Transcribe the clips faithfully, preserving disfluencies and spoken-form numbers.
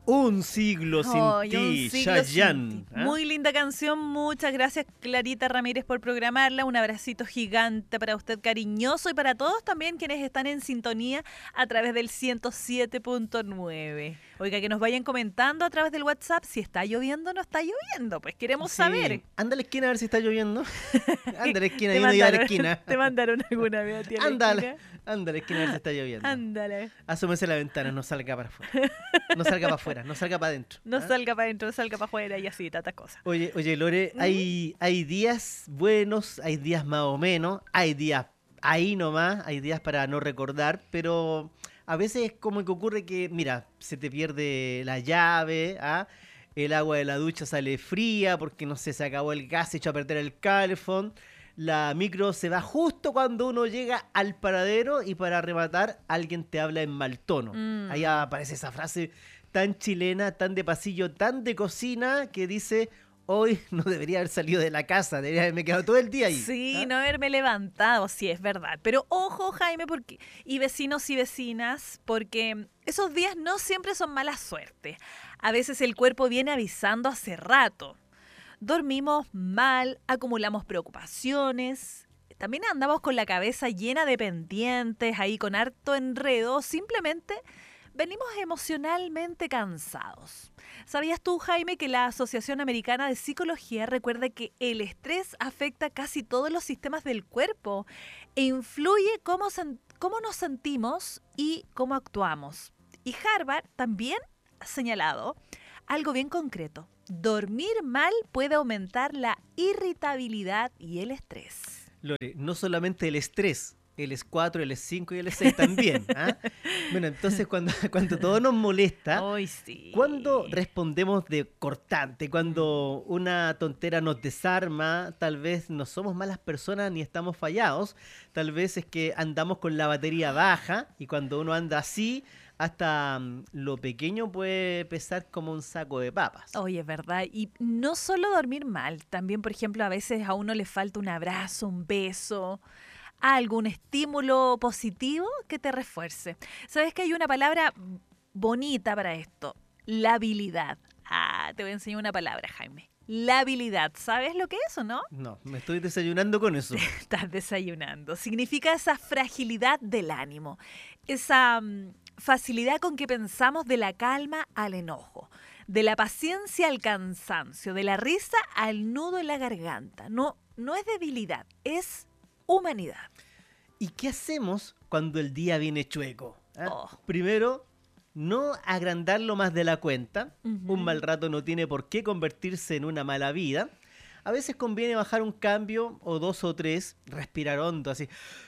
Un siglo sin Oh, ti, un siglo Chayanne. sin ti. ¿Ah? Muy linda canción, muchas gracias Clarita Ramírez por programarla, un abracito gigante para usted cariñoso y para todos también quienes están en sintonía a través del ciento siete punto nueve. Oiga, que nos vayan comentando a través del WhatsApp si está lloviendo o no está lloviendo, pues queremos Sí. saber. Anda a la esquina a ver si está lloviendo. Anda a la esquina, ¿Te yo no iba a la mandaron, esquina. ¿Te mandaron alguna vez a ti a la Anda a la, esquina? anda a la esquina a ver si está lloviendo. Ándale. Asómese a la ventana, no salga para afuera. No salga para afuera, no salga para adentro. No ¿Ah? salga para adentro, no salga para afuera y así, tantas cosas. Oye, oye, Lore, hay, hay días buenos, hay días más o menos, hay días ahí nomás, hay días para no recordar, pero a veces es como que ocurre que, mira, se te pierde la llave, ¿ah? El agua de la ducha sale fría porque, no sé, se acabó el gas, se echó a perder el calefón, la micro se va justo cuando uno llega al paradero y para rematar alguien te habla en mal tono. Mm. Ahí aparece esa frase tan chilena, tan de pasillo, tan de cocina que dice... Hoy no debería haber salido de la casa, debería haberme quedado todo el día ahí. Sí, ¿Ah? no haberme levantado, sí, es verdad. Pero ojo, Jaime, porque y vecinos y vecinas, porque esos días no siempre son mala suerte. A veces el cuerpo viene avisando hace rato. Dormimos mal, acumulamos preocupaciones, también andamos con la cabeza llena de pendientes, ahí con harto enredo, simplemente venimos emocionalmente cansados. ¿Sabías tú, Jaime, que la Asociación Americana de Psicología recuerda que el estrés afecta casi todos los sistemas del cuerpo e influye cómo, sen- cómo nos sentimos y cómo actuamos? Y Harvard también ha señalado algo bien concreto. Dormir mal puede aumentar la irritabilidad y el estrés. Lore, no solamente el estrés, el es cuatro, el es cinco y el es seis también. ¿Ah? Bueno, entonces cuando, cuando todo nos molesta, Ay, sí. cuando respondemos de cortante, cuando una tontera nos desarma, tal vez no somos malas personas ni estamos fallados, tal vez es que andamos con la batería baja y cuando uno anda así, hasta mm, lo pequeño puede pesar como un saco de papas. Oye, es verdad. Y no solo dormir mal, también, por ejemplo, a veces a uno le falta un abrazo, un beso, algún estímulo positivo que te refuerce. ¿Sabes que hay una palabra bonita para esto? La habilidad. Ah, te voy a enseñar una palabra, Jaime. La habilidad. ¿Sabes lo que es o no? No, me estoy desayunando con eso. Estás desayunando. Significa esa fragilidad del ánimo, esa mm, facilidad con que pensamos de la calma al enojo, de la paciencia al cansancio, de la risa al nudo en la garganta. No, no es debilidad, es humanidad. ¿Y qué hacemos cuando el día viene chueco? ¿Ah? Oh. Primero, no agrandarlo más de la cuenta. Ujú. Un mal rato no tiene por qué convertirse en una mala vida. A veces conviene bajar un cambio o dos o tres, respirar hondo, así.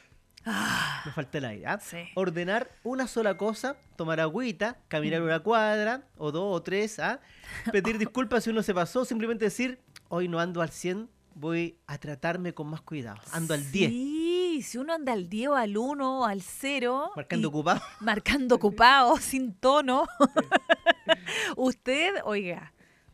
Ah, Me falta el aire. ¿Ah? sí. Ordenar una sola cosa, tomar agüita, caminar Mm. una cuadra o dos o tres. ¿Ah? Pedir disculpas si uno se pasó, simplemente decir, hoy no ando al cien, voy a tratarme con más cuidado. Ando al diez. Sí, si uno anda al diez o al uno o al cero. Marcando y- ocupado. marcando ocupado, sin tono. Usted, oiga,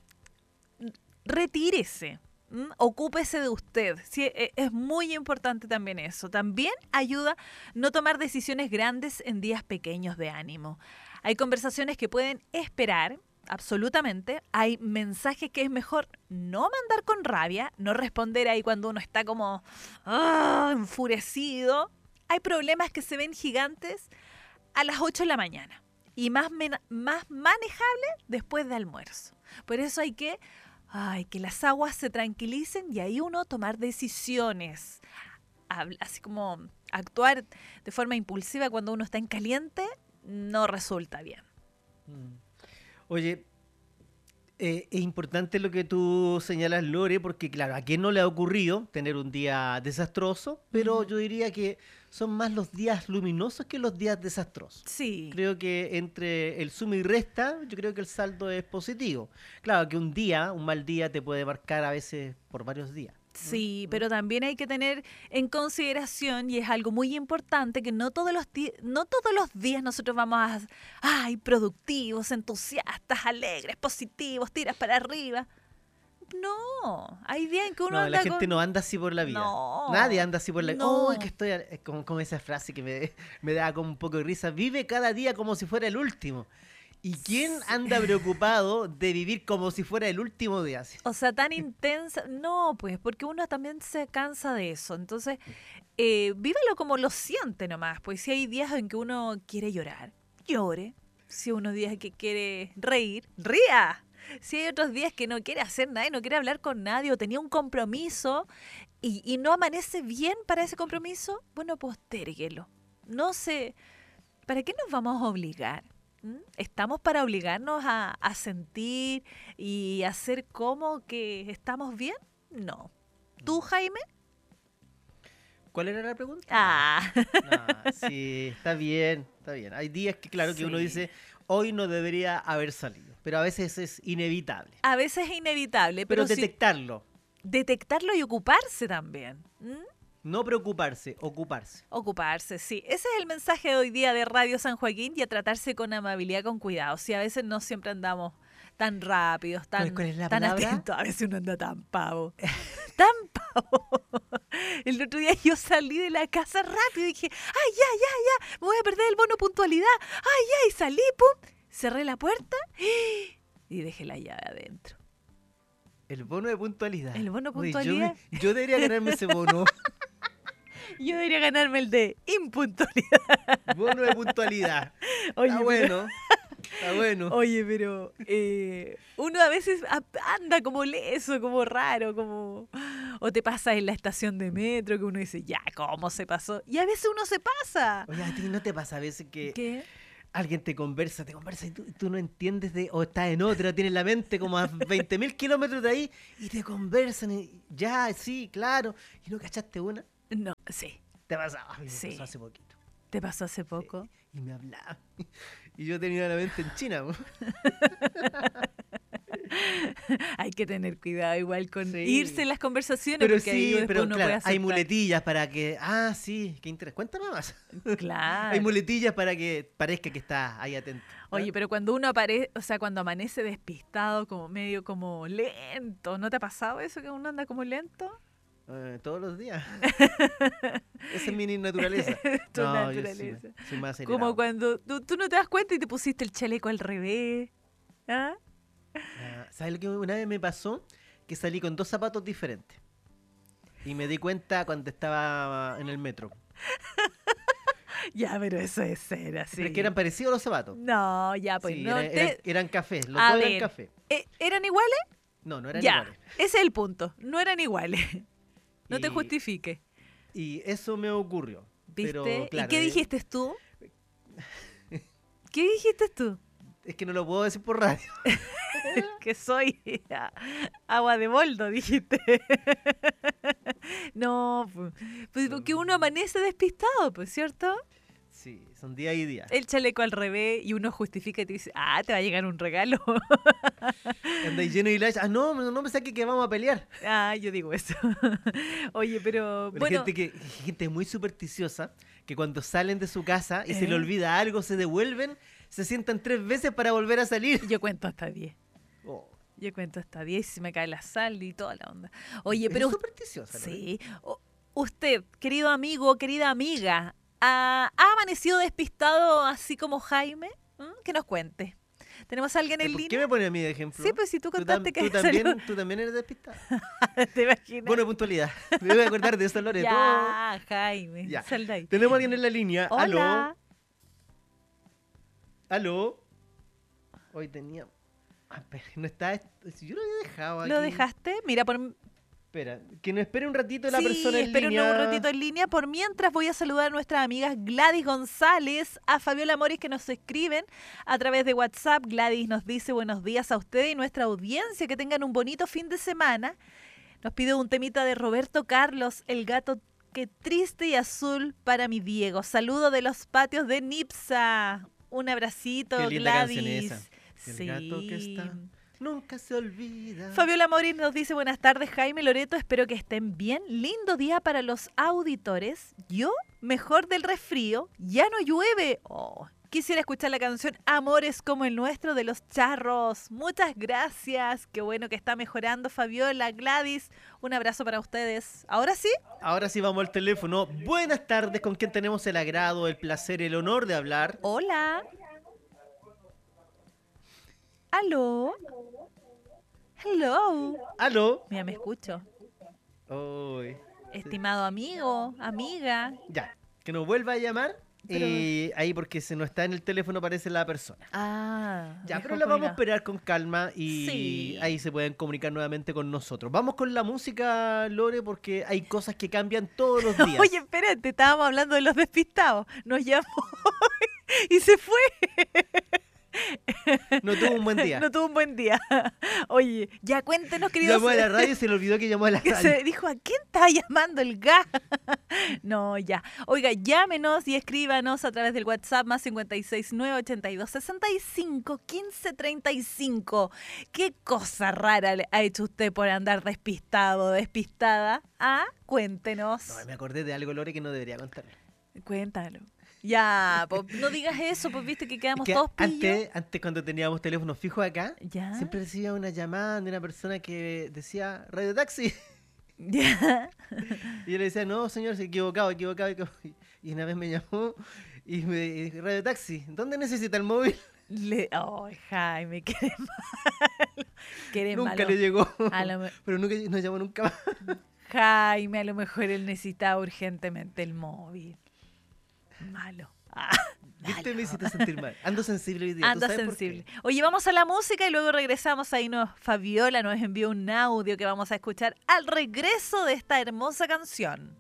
retírese, ¿m? Ocúpese de usted. Sí, e- es muy importante también eso. También ayuda no tomar decisiones grandes en días pequeños de ánimo. Hay conversaciones que pueden esperar, absolutamente. Hay mensajes que es mejor no mandar con rabia, no responder ahí cuando uno está como ah, enfurecido. Hay problemas que se ven gigantes a las ocho de la mañana y más, mena- más manejable después de almuerzo. Por eso hay que, ay, que las aguas se tranquilicen y ahí uno tomar decisiones. Habl- Así como actuar de forma impulsiva cuando uno está en caliente no resulta bien. Mm. Oye, eh, es importante lo que tú señalas, Lore, porque claro, a quién no le ha ocurrido tener un día desastroso, pero Ujú. yo diría que son más los días luminosos que los días desastrosos. Sí. Creo que entre el suma y resta, yo creo que el saldo es positivo. Claro que un día, un mal día te puede marcar a veces por varios días. Sí, pero también hay que tener en consideración, y es algo muy importante, que no todos los, di- no todos los días nosotros vamos a, ay, productivos, entusiastas, alegres, positivos, tiras para arriba. No, hay días en que uno No, la anda gente con... no anda así por la vida. No, Nadie anda así por la vida. no. Oh, que estoy... a- es como, como esa frase que me, me da como un poco de risa. Vive cada día como si fuera el último. ¿Y quién anda preocupado de vivir como si fuera el último día? Así? O sea, tan intensa. No, pues, porque uno también se cansa de eso. Entonces, eh, vívalo como lo siente nomás. Pues si hay días en que uno quiere llorar, llore. Si unos días que quiere reír, ría. Si hay otros días que no quiere hacer nada y no quiere hablar con nadie o tenía un compromiso y, y no amanece bien para ese compromiso, bueno, postérguelo. No sé, ¿para qué nos vamos a obligar? ¿Mm? ¿Estamos para obligarnos a, a sentir y hacer como que estamos bien? No. ¿Tú, Jaime? ¿Cuál era la pregunta? Ah, Ah, sí, está bien, está bien. Hay días que, claro, que Sí. uno dice, hoy no debería haber salido, pero a veces es inevitable. a veces es inevitable, Pero pero, sí detectarlo, detectarlo y ocuparse también. ¿Mm? no preocuparse, ocuparse. Ocuparse, sí. Ese es el mensaje de hoy día de Radio San Joaquín y a tratarse con amabilidad, con cuidado. Sí, a veces no siempre andamos tan rápidos, tan, ¿Cuál- cuál es la tan palabra? atentos. A veces uno anda tan pavo. Tan pavo. El otro día yo salí de la casa rápido y dije, ay, ya, ya, ya, me voy a perder el bono puntualidad. Ay, ya, y salí, pum, cerré la puerta y dejé la llave adentro. El bono de puntualidad. El bono Oye, puntualidad. Yo, me- yo debería ganarme ese bono. Yo debería ganarme el de impuntualidad. Bono de puntualidad. Oye, Está pero- bueno. Está bueno. Oye, pero eh, uno a veces ap- anda como leso, como raro, como... O te pasa en la estación de metro que uno dice, ya, ¿cómo se pasó? Y a veces uno se pasa. Oye, ¿a ti no te pasa a veces que ¿Qué? alguien te conversa, te conversa y tú, tú no entiendes de, o estás en otra, tienes la mente como a veinte mil kilómetros de ahí y te conversan y ya, sí, claro, y no cachaste una? No, sí. Te pasaba, a mí me Sí. pasó hace poquito. ¿Te pasó hace poco? Y me hablaba. Y yo tenía la mente en China. po. Hay que tener cuidado igual con Sí. irse en las conversaciones Pero porque ahí sí, después pero uno claro, puede hay aceptar. muletillas para que... Ah, sí, qué interés. Cuéntame más. Claro. Hay muletillas para que parezca que estás ahí atento. ¿ah? Oye, pero cuando uno aparece, o sea, cuando amanece despistado, como medio como lento, ¿no te ha pasado eso que uno anda como lento? Eh, todos los días. Esa es mi naturaleza. Tu No, yo naturaleza. sí, soy más acelerado. Como cuando tú, tú no te das cuenta y te pusiste el chaleco al revés. ¿Ah? Ah, ¿sabes lo que una vez me pasó? Que salí con dos zapatos diferentes. Y me di cuenta cuando estaba en el metro. Ya, pero eso es ser así. Pero es que eran parecidos los zapatos. No, ya, pues Sí, no. eran, te- eran, eran cafés, los A dos eran ver, café. eh, ¿Eran iguales? No, no eran Ya, iguales. ese es el punto. No eran iguales. No te Y- justifiques. Y eso me ocurrió. ¿Viste? Pero, claro, ¿Y qué eh, dijiste tú? ¿Qué dijiste tú? Es que no lo puedo decir por radio. Que soy agua de boldo, dijiste. No, pues, pues porque uno amanece despistado, pues, ¿cierto? Sí, son días y días. El chaleco al revés y uno justifica y te dice, ah, te va a llegar un regalo. Andáis lleno de hilacha. Ah, no, no, no me saque que vamos a pelear. Ah, yo digo eso. Oye, pero Pero bueno, gente que gente muy supersticiosa que cuando salen de su casa y se ¿Eh? le olvida algo, se devuelven, se sientan tres veces para volver a salir. yo cuento hasta diez. Oh, Yo cuento hasta diez y se me cae la sal y toda la onda. Oye, es pero supersticiosa. ¿no? sí, o- usted, querido amigo, querida amiga, ¿ha, ha amanecido despistado así como Jaime? ¿Mm? Que nos cuente. ¿Tenemos a alguien en ¿Por qué línea? me pone a mí de ejemplo? Sí, pues si tú Tú, contaste tam- que tú salió- también, tú también eres despistada. ¿Te imaginas? Bueno, puntualidad. Me voy a acordar de eso, Loreto. Ya, Jaime, Ya. sal de ahí. Tenemos a alguien en la línea. Hola. Aló. Aló. Hoy tenía... Ah, pero no está... Si yo lo había dejado aquí. ¿Lo dejaste? Mira, por... Espera, que nos espere un ratito la sí, persona en espérenos línea. un ratito en línea. Por mientras voy a saludar a nuestras amigas Gladys González, a Fabiola Moris que nos escriben a través de WhatsApp. Gladys nos dice buenos días a ustedes y nuestra audiencia, que tengan un bonito fin de semana. Nos pide un temita de Roberto Carlos, El gato que triste y azul para mi Diego. Saludo de los patios de Nipsa. Un abracito, Qué linda Gladys. canción esa. El Sí. gato que está nunca se olvida. Fabiola Moris nos dice buenas tardes, Jaime Loreto, espero que estén bien. Lindo día para los auditores. Yo, mejor del resfrío, ya no llueve. Oh, quisiera escuchar la canción Amores como el nuestro de los Charros. Muchas gracias. Qué bueno que está mejorando Fabiola, Gladys. Un abrazo para ustedes. ¿Ahora sí? Ahora sí vamos al teléfono. Buenas tardes, ¿con quién tenemos el agrado, el placer, el honor de hablar? Hola. ¿Aló? Hello. ¿Aló? Mira, me escucho. Uy. Estimado amigo, amiga. Ya, que nos vuelva a llamar. Pero- eh, ahí porque se no está en el teléfono aparece la persona. Ah, Ya, dejó pero la vamos a colgado. esperar con calma y Sí. ahí se pueden comunicar nuevamente con nosotros. Vamos con la música, Lore, porque hay cosas que cambian todos los días. Oye, espérate, estábamos hablando de los despistados. Nos llamó y se fue. No tuvo un buen día. No tuvo un buen día. Oye, ya cuéntenos, queridos. Llamó a la radio y se le olvidó que llamó a la Que radio. se dijo, ¿a quién está llamando el gas? No, ya. Oiga, llámenos y escríbanos a través del WhatsApp más cincuenta y seis, nueve ochenta y dos, sesenta y cinco, quince treinta y cinco. ¿Qué cosa rara le ha hecho usted por andar despistado, despistada? Ah, cuéntenos. No, me acordé de algo, Lore, que no debería contarle. Cuéntalo. Ya, po, no digas eso, pues viste que quedamos Es que todos pillos. antes, antes, cuando teníamos teléfonos fijos acá, Ya. siempre recibía una llamada de una persona que decía Radio Taxi. Ya. Y yo le decía, no, señor, se ha equivocado, equivocado, equivocado. Y una vez me llamó y me dijo, Radio Taxi, ¿dónde necesita el móvil? Le... Oh, Jaime, qué eres malo. Qué eres Nunca malo. le llegó. A lo me- Pero nunca nos llamó nunca más. Jaime, a lo mejor él necesitaba urgentemente el móvil. Malo. Ah, ¿Viste? malo. Me hiciste sentir mal. Ando sensible hoy día. ¿Tú Anda sabes por sensible. qué? Oye, vamos a la música y luego regresamos. Ahí nos Fabiola nos envió un audio que vamos a escuchar al regreso de esta hermosa canción.